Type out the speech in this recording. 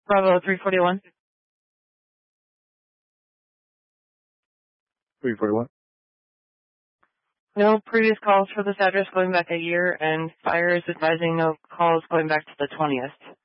Bravo 341. 341. No previous calls for this address going back a year, and fire is advising no calls going back to the 20th.